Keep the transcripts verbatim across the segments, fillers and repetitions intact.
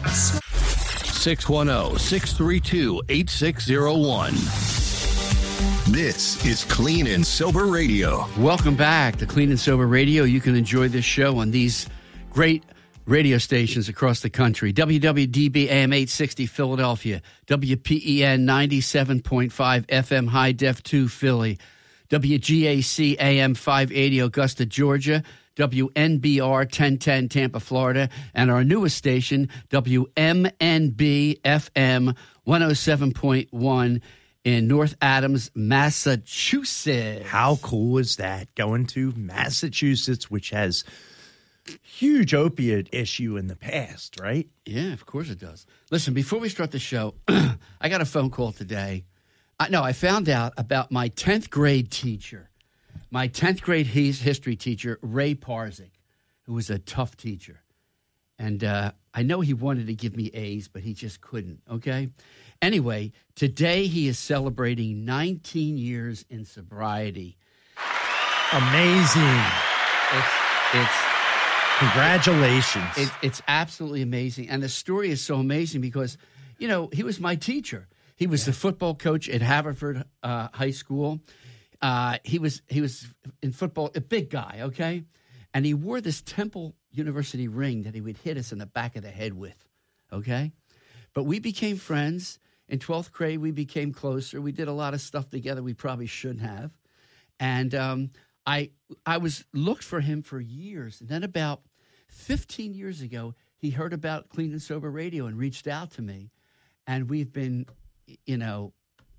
six one zero, six three two, eight six zero one. This is Clean and Sober Radio. Welcome back to Clean and Sober Radio. You can enjoy this show on these great radio stations across the country. W W D B A M eight sixty Philadelphia, W P E N ninety-seven point five F M High Def two Philly, W G A C A M five eighty Augusta, Georgia, W N B R ten ten Tampa, Florida, and our newest station, W M N B F M one oh seven point one in North Adams, Massachusetts. How cool is that? Going to Massachusetts, which has huge opiate issue in the past, right? Yeah, of course it does. Listen, before we start the show, I got a phone call today. I, no, I found out about my tenth grade teacher, my tenth grade his, history teacher, Ray Parzik, who was a tough teacher. And uh, I know he wanted to give me A's, but he just couldn't, okay? Anyway, today he is celebrating nineteen years in sobriety. Amazing. It's, it's Congratulations. It, it's absolutely amazing. And the story is so amazing because, you know, he was my teacher. He was yeah. the football coach at Haverford uh, High School. Uh, he was he was in football, a big guy, okay? And he wore this Temple University ring that he would hit us in the back of the head with, okay? But we became friends. In twelfth grade, we became closer. We did a lot of stuff together we probably shouldn't have. And um, I I was looked for him for years. And then about fifteen years ago, he heard about Clean and Sober Radio and reached out to me. And we've been, you know,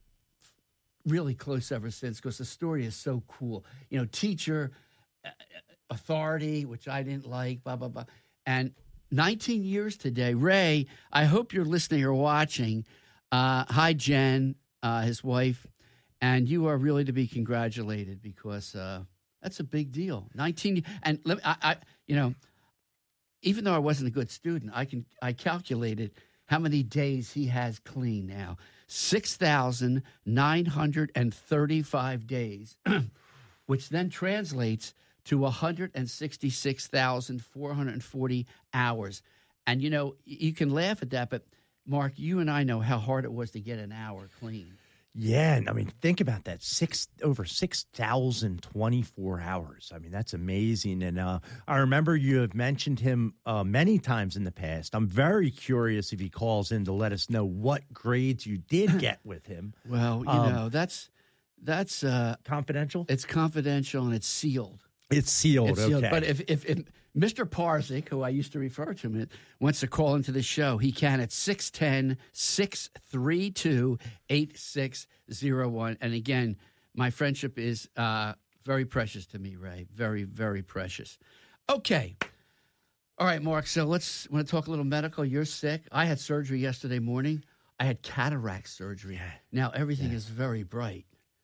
really close ever since because the story is so cool. You know, teacher, uh, authority, which I didn't like, blah, blah, blah. And nineteen years today. Ray, I hope you're listening or watching. Uh, hi, Jen, uh, his wife. And you are really to be congratulated because uh, that's a big deal. nineteen, and let me, I, I, you know, even though I wasn't a good student, I can I calculated how many days he has clean now. six thousand nine hundred thirty-five days, which then translates to one hundred sixty-six thousand four hundred forty hours. And, you know, you can laugh at that, but, Mark, you and I know how hard it was to get an hour clean. Yeah, and I mean, think about that, six over six thousand twenty-four hours. I mean, that's amazing. And uh, I remember you have mentioned him uh, many times in the past. I'm very curious if he calls in to let us know what grades you did get with him. Well, you um, know, that's that's uh, confidential. It's confidential and it's sealed. It's sealed, it's sealed. Okay. But if, if, if Mister Parzik, who I used to refer to him, wants to call into the show, he can at six one zero, six three two, eight six zero one. And again, my friendship is uh, very precious to me, Ray. Very, very precious. Okay. All right, Mark, so let's want to talk a little medical. You're sick. I had surgery yesterday morning. I had cataract surgery. Yeah. Now everything yeah. is very bright.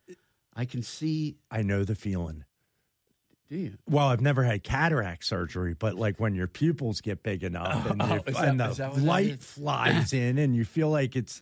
I can see. I know the feeling. Do you? Well, I've never had cataract surgery, but like when your pupils get big enough and, oh, you, that, and the light flies in and you feel like it's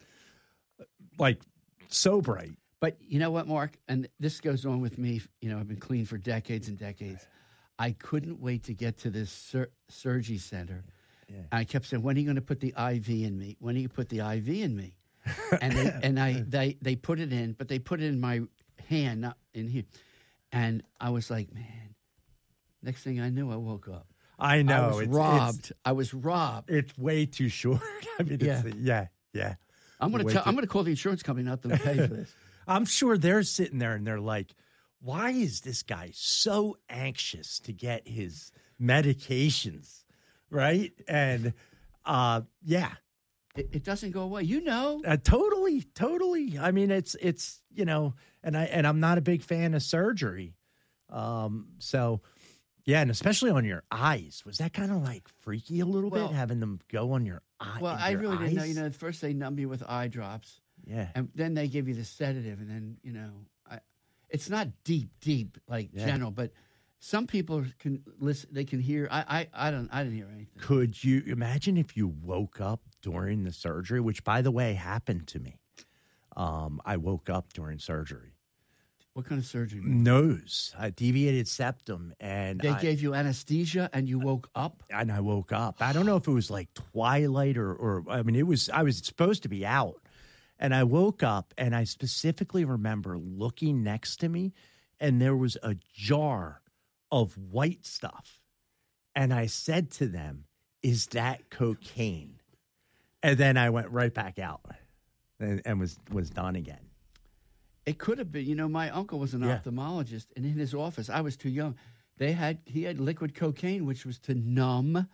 like so bright. But you know what, Mark? And this goes on with me. You know, I've been clean for decades and decades. I couldn't wait to get to this sur- surgery center. Yeah. And I kept saying, when are you going to put the I V in me? When are you put the I V in me? And they, and I they, they put it in, but they put it in my hand, not in here. And I was like, man, next thing I knew, I woke up. I know. I was it's, robbed. It's, I was robbed. It's way too short. I mean, yeah, it's, yeah, yeah. I'm going to tell. Too- I'm going to call the insurance company not to pay for this. I'm sure they're sitting there and they're like, why is this guy so anxious to get his medications, right? And, uh, yeah. It, it doesn't go away. You know. Uh, totally, totally. I mean, it's, it's you know, and, I, and I'm not a big fan of surgery. Um, so, yeah, and especially on your eyes. Was that kind of like freaky a little well, bit, having them go on your eye? Well, I really eyes? didn't know. You know, at first they numb you with eye drops. Yeah. And then they give you the sedative, and then, you know, I, it's not deep, deep, like yeah. general, but some people can listen, they can hear. I, I, I don't, I didn't hear anything. Could you imagine if you woke up during the surgery, which, by the way, happened to me? Um, I woke up during surgery. What kind of surgery? Nose, a deviated septum, and They I, gave you anesthesia and you woke up? and I woke up. I don't know if it was like twilight or, or I mean, it was. I was supposed to be out, and I woke up, and I specifically remember looking next to me, and there was a jar of white stuff, and I said to them, "Is that cocaine?" And then I went right back out, and, and was was done again. It could have been. You know, my uncle was an Yeah. ophthalmologist, and in his office, I was too young. They had he had liquid cocaine, which was to numb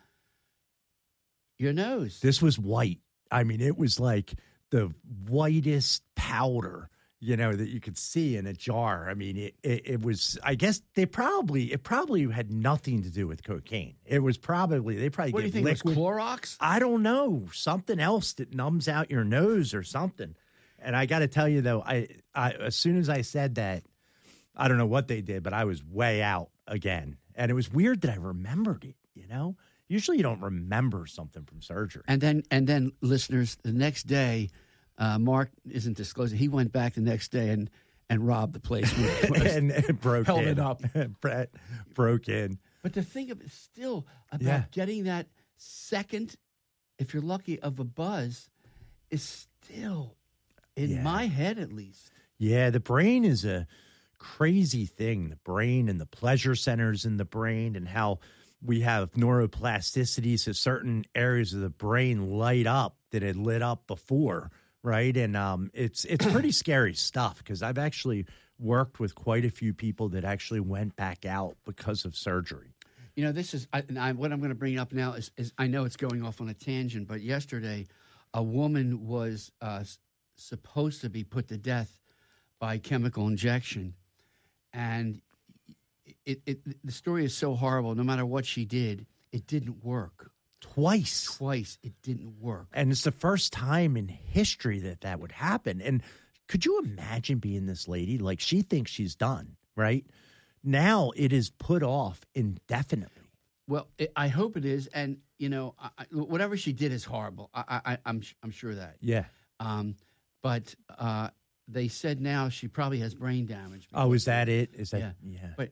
your nose. This was white. I mean, it was like the whitest powder, you know, that you could see in a jar. I mean, it, it, it was, I guess they probably, it probably had nothing to do with cocaine. It was probably, they probably What do you gave think? It was liquid. Clorox? I don't know, something else that numbs out your nose or something. And I got to tell you, though, I, I as soon as I said that, I don't know what they did, but I was way out again. And it was weird that I remembered it, you know? Usually you don't remember something from surgery. And then, and then, listeners, the next day, uh, Mark isn't disclosing. He went back the next day and and robbed the place. and, and broke held in. it up. Brett broke in. But the thing of it still about Yeah. getting that second, if you're lucky, of a buzz, is still in Yeah. my head at least. Yeah, the brain is a crazy thing. The brain and the pleasure centers in the brain, and how we have neuroplasticity, so certain areas of the brain light up that had lit up before, right? And um, it's it's pretty scary stuff, because I've actually worked with quite a few people that actually went back out because of surgery. You know, this is I, and I, what I'm going to bring up now is, is I know it's going off on a tangent, but yesterday a woman was uh, s- supposed to be put to death by chemical injection, and it, it the story is so horrible. No matter what she did, it didn't work. Twice. Twice, it didn't work. And it's the first time in history that that would happen. And could you imagine being this lady? Like, she thinks she's done, right? Now it is put off indefinitely. Well, it, I hope it is, and you know, I, I- whatever she did is horrible. I, I, I'm I'm sure that. Yeah. Um, but uh, they said now she probably has brain damage. Oh, is that it? Is that, Yeah. yeah. But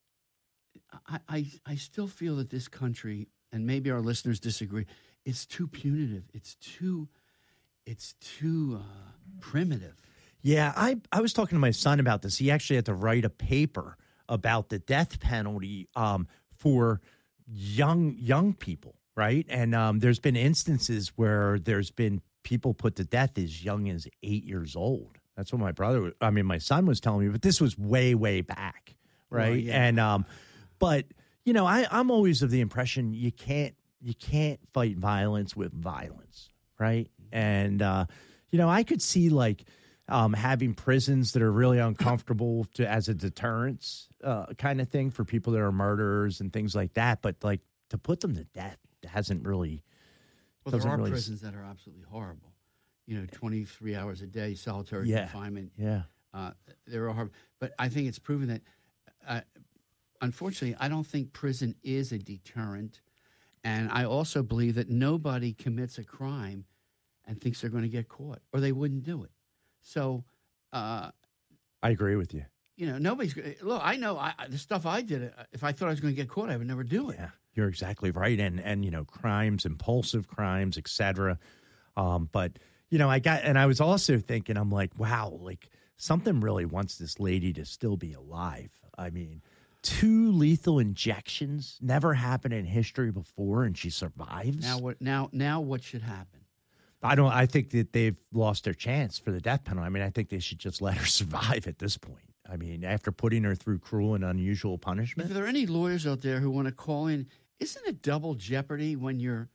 I, I I still feel that this country, and maybe our listeners disagree, it's too punitive. It's too it's too uh, primitive. Yeah, I, I was talking to my son about this. He actually had to write a paper about the death penalty um, for young young people, right? And um, there's been instances where there's been people put to death as young as eight years old. That's what my brother, I mean, my son was telling me, but this was way, way back, right? Well, yeah. And um, but you know, I, I'm always of the impression you can't you can't fight violence with violence, right? And uh, you know, I could see like um, having prisons that are really uncomfortable to as a deterrence uh, kind of thing for people that are murderers and things like that. But like to put them to death hasn't really. Well, there doesn't are really s- prisons that are absolutely horrible. You know, twenty-three hours a day, solitary Yeah. confinement. Yeah. Uh, there are horrible. But I think it's proven that, uh, unfortunately, I don't think prison is a deterrent. And I also believe that nobody commits a crime and thinks they're going to get caught, or they wouldn't do it. So, uh, I agree with you. you know, nobody's look. I know I, the stuff I did. uh, If I thought I was going to get caught, I would never do it. Yeah, you're exactly right. And and you know, crimes, impulsive crimes, et cetera. Um, but you know, I got, and I was also thinking, I'm like, wow, like something really wants this lady to still be alive. I mean, two lethal injections never happened in history before, and she survives. Now what? Now now what should happen? I don't. I think that they've lost their chance for the death penalty. I mean, I think they should just let her survive at this point. I mean, after putting her through cruel and unusual punishment. If there are any lawyers out there who want to call in, isn't it double jeopardy when you're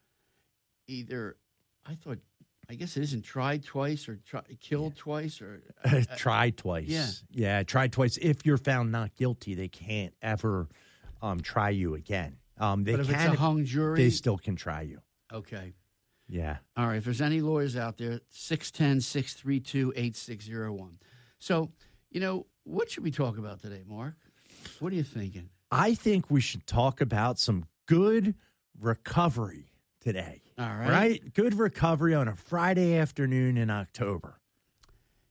either? I thought, I guess it isn't tried twice or tri- killed twice or. tried twice. Yeah. Yeah, tried twice. If you're found not guilty, they can't ever um, try you again. Um, they But if can, it's a hung jury, they still can try you. okay. Yeah. All right. If there's any lawyers out there, six one zero, six three two, eight six zero one. So, you know, what should we talk about today, Mark? What are you thinking? I think we should talk about some good recovery today. All right. Right? Good recovery on a Friday afternoon in October.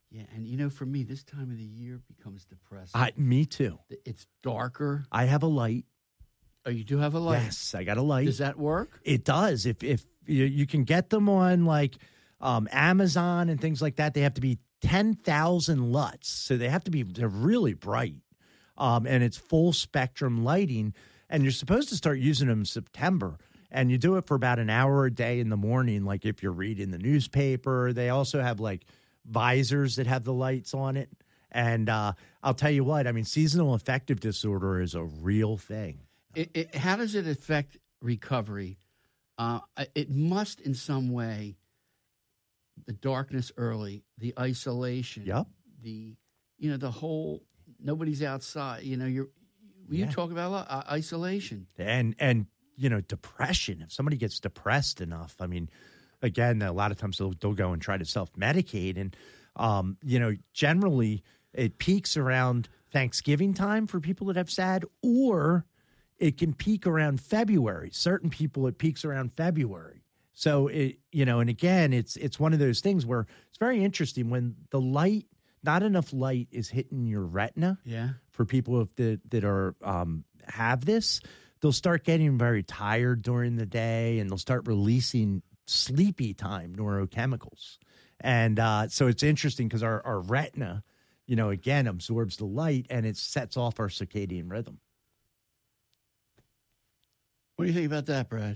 Yeah, and you know, for me, this time of the year becomes depressing. I, me too. It's darker. I have a light. Oh, you do have a light? Yes, I got a light. Does that work? It does. If if you, you can get them on like um, Amazon and things like that, they have to be ten thousand lux. So they have to be, they're really bright. Um, and it's full spectrum lighting. And you're supposed to start using them in September. And you do it for about an hour a day in the morning, like if you're reading the newspaper. They also have like visors that have the lights on it. And uh, I'll tell you what, I mean, seasonal affective disorder is a real thing. It, it, how does it affect recovery? Uh, it must in some way, the darkness early, the isolation, Yep. the, you know, the whole, nobody's outside, you know, you're, you Yeah. talk about a lot, uh, isolation. And, and, you know, depression. If somebody gets depressed enough, I mean, again, a lot of times they'll, they'll go and try to self-medicate. And, um, you know, generally it peaks around Thanksgiving time for people that have SAD, or it can peak around February. Certain people, it peaks around February. So, it, you know, and again, it's it's one of those things where it's very interesting when the light, not enough light is hitting your retina. Yeah. For people if that, that are um, have this, they'll start getting very tired during the day, and they'll start releasing sleepy time neurochemicals. And uh, so it's interesting because our, our retina, you know, again, absorbs the light, and it sets off our circadian rhythm. What do you think about that, Brad?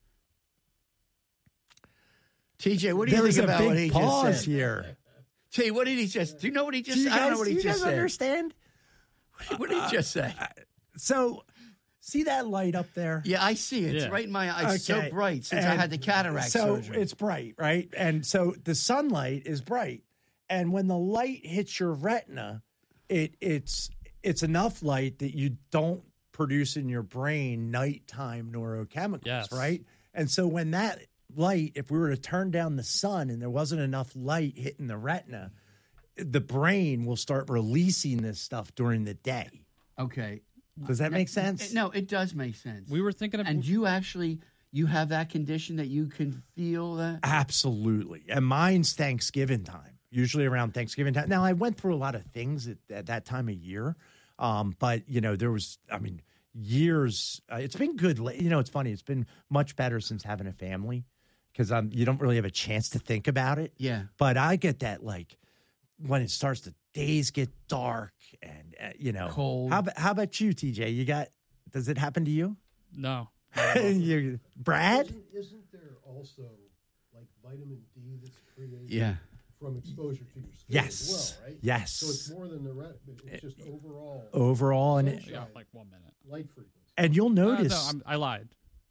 T J, what do you There was think a about big what he pause just said? here. T, what did he just, do you know what he just Do you I don't know guys, what do he you just guys said. understand? What did he just say? So, see that light up there? Yeah, I see it. It's Yeah. right in my eyes. It's so Okay. bright since I And had the cataract so surgery. it's bright, right? And so the sunlight is bright, and when the light hits your retina, it it's it's enough light that you don't produce in your brain nighttime neurochemicals, Yes. right? And so when that light, if we were to turn down the sun and there wasn't enough light hitting the retina, the brain will start releasing this stuff during the day. Okay. Does that make sense? No, it does make sense. We were thinking of And you actually, you have that condition that you can feel that? Absolutely. And mine's Thanksgiving time, usually around Thanksgiving time. Now, I went through a lot of things at, at that time of year, um, but, you know, there was, I mean, years. Uh, it's been good. You know, it's funny. It's been much better since having a family because um, you don't really have a chance to think about it. Yeah. But I get that, like, when it starts to, days get dark and, uh, you know. Cold. How, about- how about you, T J? You got, does it happen to you? no. you Brad? Isn't, isn't there also like vitamin D that's created Yeah. from exposure to your skin Yes. as well, right? Yes. So it's more than the ret- it's just overall Overall, and it, We got like one minute. light frequency. and you'll Uh, notice no, I'm, I lied.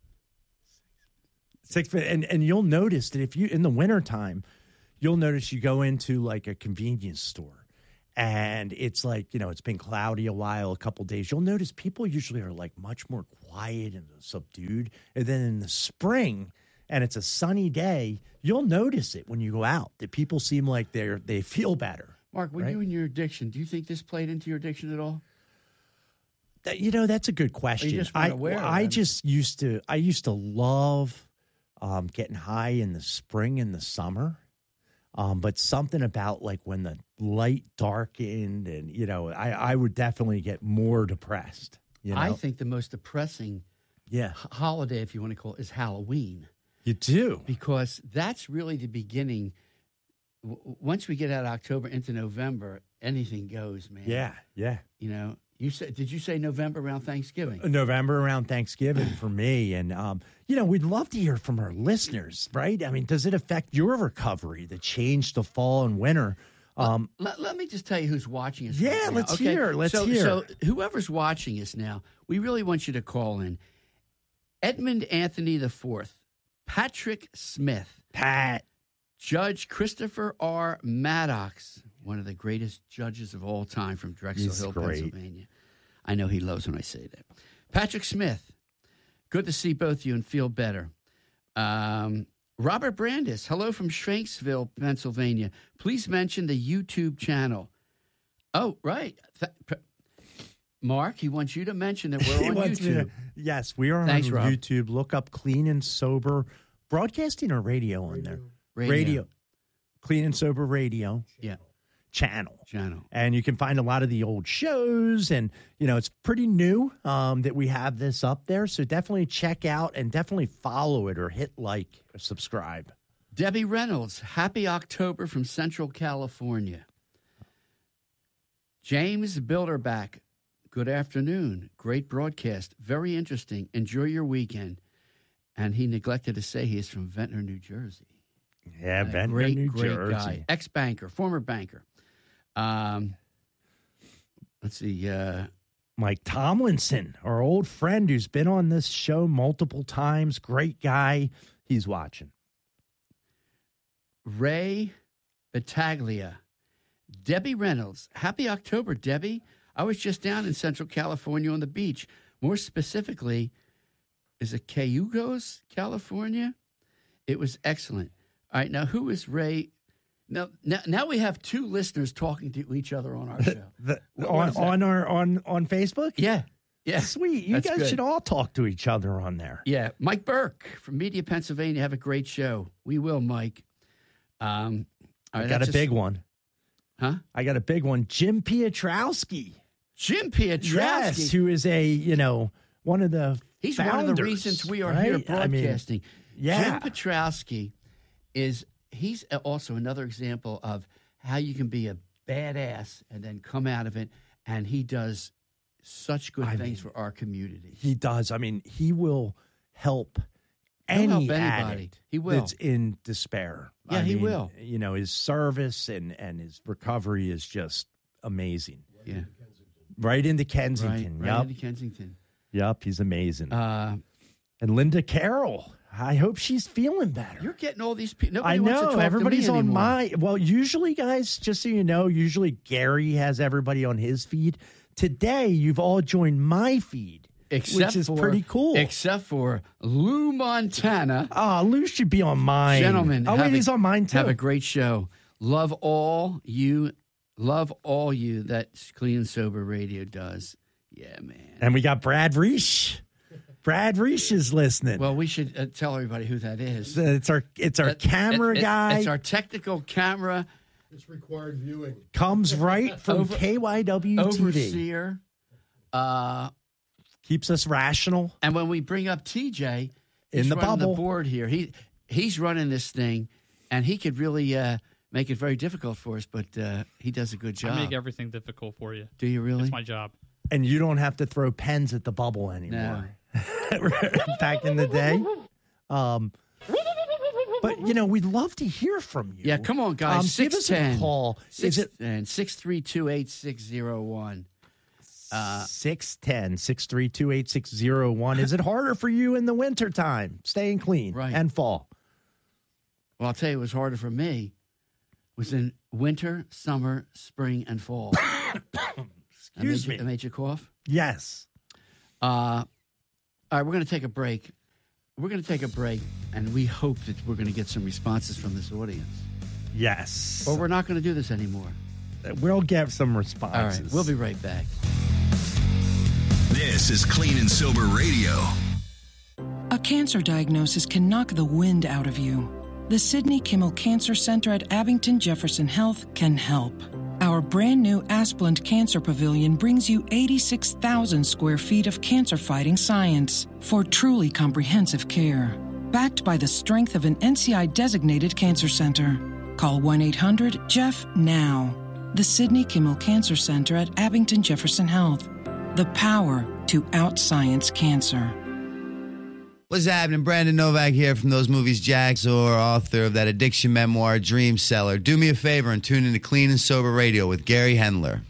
six and and you'll notice that if you in the wintertime, you'll notice you go into like a convenience store and it's like, you know, it's been cloudy a while, a couple days. You'll notice people usually are like much more quiet and subdued. And then in the spring, and it's a sunny day, you'll notice it when you go out that people seem like they're they feel better. Mark, when Right. you and your addiction, do you think this played into your addiction at all? That, you know, that's a good question. just weren't I aware of I them. just used to I used to love um, getting high in the spring and the summer, um, but something about like when the light darkened and you know I I would definitely get more depressed. You know, I think the most depressing yeah, h- holiday, if you want to call it, is Halloween. you do. Because that's really the beginning. W- once we get out of October into November, anything goes, man. Yeah, yeah. You know, you said, did you say November around Thanksgiving? November around Thanksgiving for me. And, um, you know, we'd love to hear from our listeners, right? I mean, does it affect your recovery, the change to fall and winter? Um, Let, let me just tell you who's watching us. Yeah, right now, let's okay? hear, let's so, hear. So, whoever's watching us now, we really want you to call in. Edmund Anthony the Fourth, Patrick Smith, Pat. Judge Christopher R. Maddox, one of the greatest judges of all time from Drexel He's Hill, great. Pennsylvania. I know he loves when I say that. Patrick Smith, good to see both you and feel better. Um, Robert Brandis, hello from Shanksville, Pennsylvania. Please mention the YouTube channel. Oh, right. Th- p- Mark, he wants you to mention that we're He on wants me YouTube. to- yes, we are Thanks, on Rob. YouTube. Look up Clean and Sober Broadcasting or radio on there. Radio. Clean and Sober Radio. Yeah. channel. Channel. And you can find a lot of the old shows, and, you know, it's pretty new um, that we have this up there. So definitely check out and definitely follow it or hit like or subscribe. Debbie Reynolds, happy October from Central California. James Bilderback, good afternoon. Great broadcast. Very interesting. Enjoy your weekend. And he neglected to say he is from Ventnor, New Jersey. Yeah, And a Ventnor, great, New great Jersey. guy. Ex-banker, former banker. Um, let's see. Uh, Mike Tomlinson, our old friend who's been on this show multiple times. Great guy. He's watching. Ray Battaglia. Debbie Reynolds. Happy October, Debbie. I was just down in Central California on the beach. More specifically, is it Cayugos, California? It was excellent. All right, now who is Ray? Now, now, now we have two listeners talking to each other on our show. The, What- what on is that? on our on on Facebook. Yeah, yeah. Sweet. You That's guys good. should all talk to each other on there. Yeah, Mike Burke from Media, Pennsylvania. Have a great show. We will, Mike. Um, all I right, got a that's big just- one. Huh? I got a big one. Jim Pietrowski. Jim Pietrowski. Yes, who is a, you know, one of the He's one of the founders, reasons we are right? here I mean, broadcasting. yeah. Jim Pietrowski is he's also another example of how you can be a badass and then come out of it, and he does such good I things mean, for our community. He does. I mean, he will help He'll any help anybody. addict He will. that's in despair. Yeah, I he mean, will. You know, his service and, and his recovery is just amazing. Yeah, Right into right, Kensington. right yep. into Kensington. Yep. He's amazing. Uh, and Linda Carroll. I hope she's feeling better. you're getting all these people. Nobody I wants to know talk everybody's to me on anymore. my. Well, usually, guys, just so you know, usually Gary has everybody on his feed. Today, you've all joined my feed, Except which is for, pretty cool. Except for Lou Montana. Oh, Lou should be on mine. Gentlemen, oh have wait, a- he's on mine too. Have a great show. Love all you, love all you that Clean and Sober Radio does. Yeah, man. and we got Brad Reich. Brad Reich is listening. Well, we should uh, tell everybody who that is. it's our it's our That- camera it- it- guy. It's our technical camera It's required viewing. comes right from Over- K Y W T V. overseer. Uh, Keeps us rational. and when we bring up T J In he's the running bubble. the board here. He he's running this thing, and he could really uh, make it very difficult for us. But uh, he does a good job. I make everything difficult for you. Do you really? It's my job. And you don't have to throw pens at the bubble anymore. Back in the day. Um, but, you know, we'd love to hear from you. Yeah, come on, guys. Um, six give us a ten call. Is it and six three two eight six zero one. Uh, six one zero, six three two, eight six zero one? Is it harder for you in the wintertime, staying clean Right. and fall? Well, I'll tell you, it was harder for me. Was in winter, summer, spring, and fall. I made Excuse you- me. I made you cough. Yes. Uh, all right, we're going to take a break. We're going to take a break, and we hope that we're going to get some responses from this audience. Yes. Or we're not going to do this anymore. We'll get some All responses. right, we'll be right back. This is Clean and Sober Radio. A cancer diagnosis can knock the wind out of you. The Sidney Kimmel Cancer Center at Abington Jefferson Health can help. Our brand new Asplund Cancer Pavilion brings you eighty-six thousand square feet of cancer-fighting science for truly comprehensive care. Backed by the strength of an N C I-designated cancer center. Call one eight hundred J E F F now. The Sidney Kimmel Cancer Center at Abington Jefferson Health. The power to out-science cancer. What's happening? Brandon Novak here from Those Movies Jacks, or author of that addiction memoir, Dream Seller. Do me a favor and tune into Clean and Sober Radio with Gary Hendler.